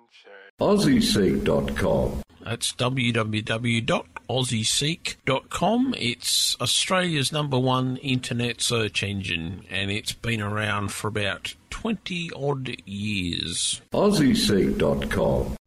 AussieSeek.com. That's www.aussieseek.com. It's Australia's #1 internet search engine, and it's been around for about 20-odd years. AussieSeek.com.